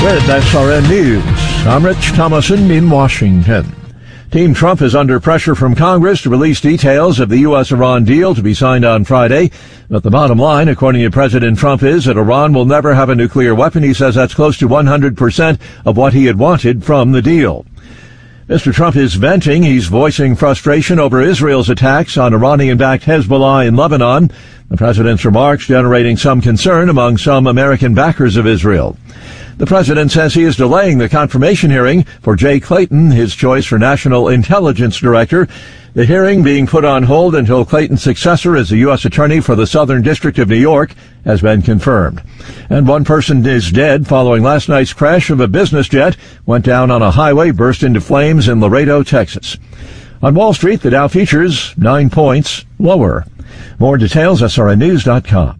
With SRN News, I'm Rich Thomason in Washington. Team Trump is under pressure from Congress to release details of the U.S.-Iran deal to be signed on Friday. But the bottom line, according to President Trump, is that Iran will never have a nuclear weapon. He says that's close to 100% of what he had wanted from the deal. Mr. Trump is venting. He's voicing frustration over Israel's attacks on Iranian-backed Hezbollah in Lebanon. The president's remarks generating some concern among some American backers of Israel. The president says he is delaying the confirmation hearing for Jay Clayton, his choice for National Intelligence Director. The hearing being put on hold until Clayton's successor as the U.S. Attorney for the Southern District of New York has been confirmed. And one person is dead following last night's crash of a business jet. Went down on a highway, burst into flames in Laredo, Texas. On Wall Street, the Dow futures 9 points lower. More details, srnnews.com.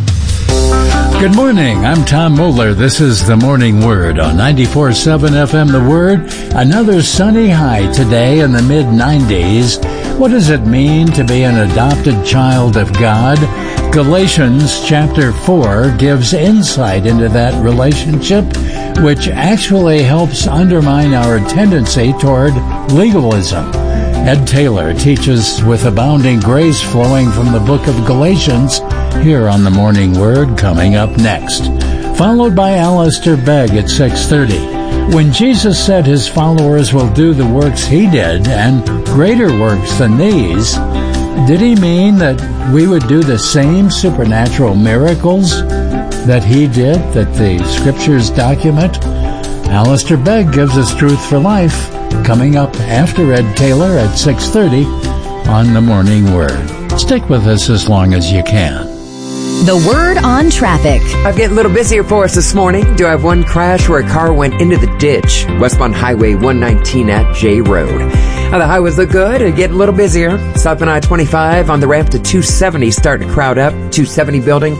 Good morning. I'm Tom Moeller. This is the Morning Word on 94.7 FM The Word. Another sunny high today in the mid-90s. What does it mean to be an adopted child of God? Galatians chapter 4 gives insight into that relationship, which actually helps undermine our tendency toward legalism. Ed Taylor teaches with abounding grace flowing from the book of Galatians here on the Morning Word, coming up next. Followed by Alistair Begg at 6:30. When Jesus said his followers will do the works he did and greater works than these, did he mean that we would do the same supernatural miracles that he did, that the scriptures document? Alistair Begg gives us Truth for Life, coming up after Ed Taylor at 6:30 on the Morning Word. Stick with us as long as you can. The Word on traffic. I've getting a little busier for us this morning. Do have one crash where a car went into the ditch, westbound Highway 119 at J Road. Now the highways look good and getting a little busier. Stopping I-25 on the ramp to 270, starting to crowd up. 270 building.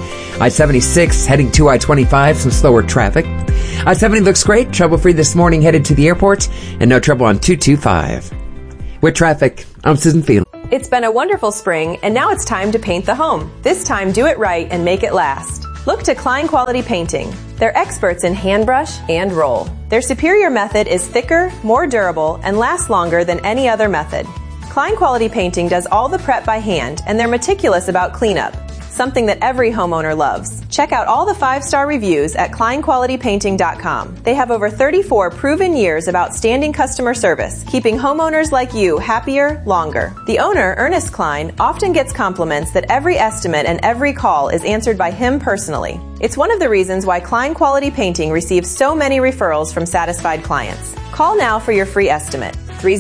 I-76 heading to I-25, some slower traffic. I-70 looks great, trouble-free this morning headed to the airport, and no trouble on 225. With traffic, I'm Susan Field. It's been a wonderful spring, and now it's time to paint the home. This time, do it right and make it last. Look to Klein Quality Painting. They're experts in hand brush and roll. Their superior method is thicker, more durable, and lasts longer than any other method. Klein Quality Painting does all the prep by hand, and they're meticulous about cleanup, something that every homeowner loves. Check out all the 5-star reviews at kleinqualitypainting.com. They have over 34 proven years of outstanding customer service, keeping homeowners like you happier longer. The owner, Ernest Klein, often gets compliments that every estimate and every call is answered by him personally. It's one of the reasons why Klein Quality Painting receives so many referrals from satisfied clients. Call now for your free estimate.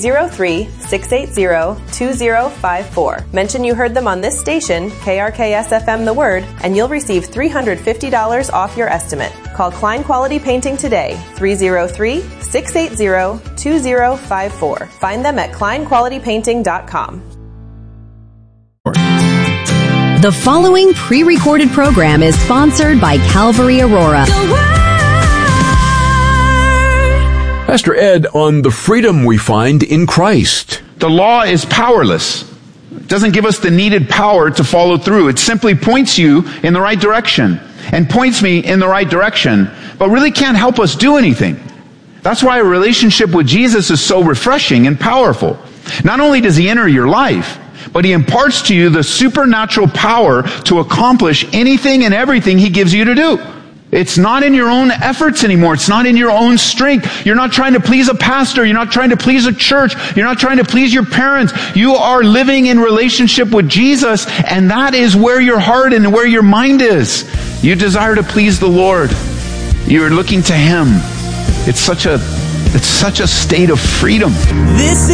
303-680-2054. Mention you heard them on this station, KRKS-FM The Word, and you'll receive $350 off your estimate. Call Klein Quality Painting today, 303-680-2054. Find them at kleinqualitypainting.com. The following pre-recorded program is sponsored by Calvary Aurora. Pastor Ed, on the freedom we find in Christ. The law is powerless. It doesn't give us the needed power to follow through. It simply points you in the right direction and points me in the right direction, but really can't help us do anything. That's why a relationship with Jesus is so refreshing and powerful. Not only does he enter your life, but he imparts to you the supernatural power to accomplish anything and everything he gives you to do. It's not in your own efforts anymore. It's not in your own strength. You're not trying to please a pastor. You're not trying to please a church. You're not trying to please your parents. You are living in relationship with Jesus, and that is where your heart and where your mind is. You desire to please the Lord. You're looking to him. It's such a state of freedom. This